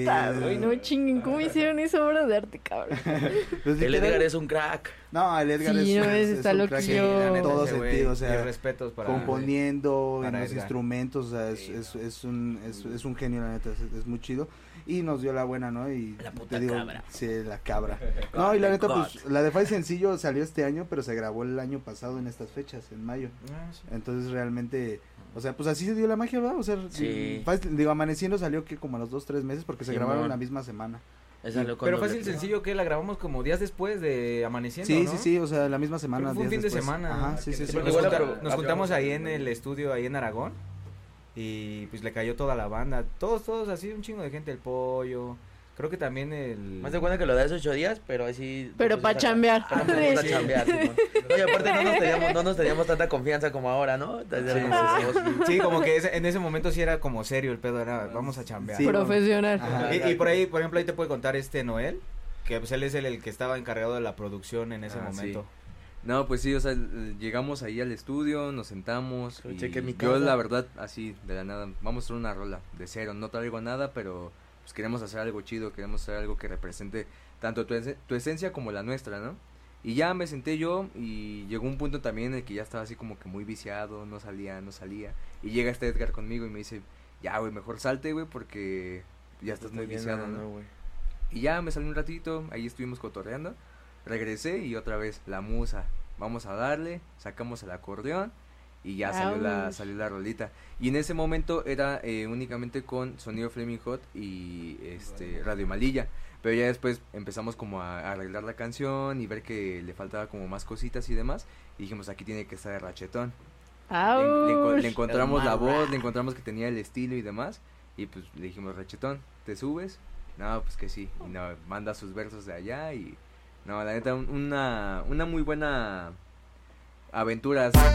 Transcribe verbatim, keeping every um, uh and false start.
Neta, güey, no chinguen, ¿cómo hicieron esa obra de arte, cabrón? Pues, el Edgar es un crack. No, el Edgar sí, es, no, es, es, es está un crack loquillo. en todo ese sentido, o sea, respetos para, componiendo para en los Edgar. instrumentos, o sea, es, Sí, es, es un es, es un genio, la neta, es, es muy chido. Y nos dio la buena, ¿no? Y La puta te digo, cabra. sí, la cabra. No, y la neta, God. pues, la de Fai Sencillo salió este año, pero se grabó el año pasado en estas fechas, en mayo. Ah, sí. Entonces, realmente, o sea, pues así se dio la magia, ¿verdad? O sea, Sí. Fai- digo, Amaneciendo salió que como a los dos, tres meses, porque se Simón. grabaron la misma semana. Esa Sí, lo pero cuando fácil le- sencillo que la grabamos como días después de Amaneciendo, Sí, ¿no? sí, sí, o sea, la misma semana. Creo que fue un días fin de después. semana. Ajá, sí, sí, sí. Porque Igual nos, la junta- pro- nos la juntamos ahí en probamos. el estudio, ahí en Aragón. Y pues le cayó toda la banda. Todos, todos así, un chingo de gente. El Pollo. Creo que también el. Más de cuenta que lo de esos ocho días, pero así. Pero pues, pa' está- chambear. Ah, pues, pa' Sí. chambear, Simón. No, y aparte no nos teníamos, no nos teníamos tanta confianza como ahora, ¿no? Sí, como que ese- en ese momento sí era como serio el pedo. Era, vamos a chambear. Sí, Profesional. Ajá. Y, y por ahí, por ejemplo, ahí te puede contar este Noel. Que pues él es el, el que estaba encargado de la producción en ese Ah, momento. sí. No, pues sí, o sea, l- llegamos ahí al estudio, nos sentamos y Chequé mi yo casa. la verdad, así, de la nada, vamos a hacer una rola de cero, no traigo nada, pero pues queremos hacer algo chido, queremos hacer algo que represente tanto tu, ese- tu esencia como la nuestra, ¿no? Y ya me senté yo y llegó un punto también en el que ya estaba así como que muy viciado, no salía, no salía. Y llega este Edgar conmigo y me dice, ya, güey, mejor salte, güey, porque ya estás muy viciado, ¿no? güey. Y ya me salí un ratito, ahí estuvimos cotorreando, regresé y otra vez la musa, vamos a darle, sacamos el acordeón y ya salió la, Ouch. salió la rolita. Y en ese momento era eh, únicamente con Sonido Flaming Hot y este Radio Malilla, pero ya después empezamos como a, a arreglar la canción y ver que le faltaba como más cositas y demás, y dijimos aquí tiene que estar el rachetón. Le, le enco- le Ouch. encontramos la El voz, marra. le encontramos que tenía el estilo y demás, y pues le dijimos, rachetón, ¿te subes? No, pues que sí, y no, manda sus versos de allá y no, la neta, un- una, una muy buena aventura.